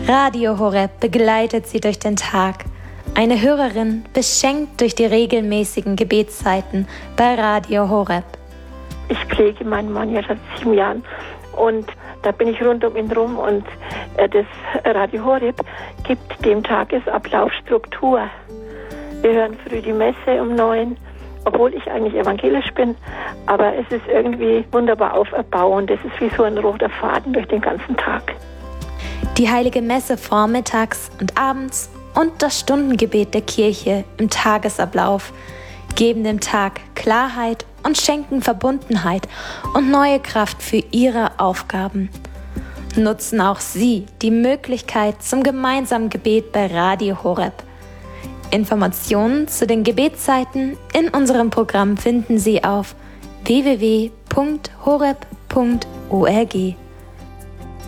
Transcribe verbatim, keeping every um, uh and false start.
Radio Horeb begleitet Sie durch den Tag. Eine Hörerin beschenkt durch die regelmäßigen Gebetszeiten bei Radio Horeb. Ich pflege meinen Mann ja seit sieben Jahren und da bin ich rund um ihn rum und äh, das Radio Horeb gibt dem Tagesablauf Struktur. Wir hören früh die Messe um neun, obwohl ich eigentlich evangelisch bin, aber es ist irgendwie wunderbar auferbauend. Es ist wie so ein roter Faden durch den ganzen Tag. Die Heilige Messe vormittags und abends und das Stundengebet der Kirche im Tagesablauf geben dem Tag Klarheit und schenken Verbundenheit und neue Kraft für Ihre Aufgaben. Nutzen auch Sie die Möglichkeit zum gemeinsamen Gebet bei Radio Horeb. Informationen zu den Gebetszeiten in unserem Programm finden Sie auf w w w punkt horeb punkt org.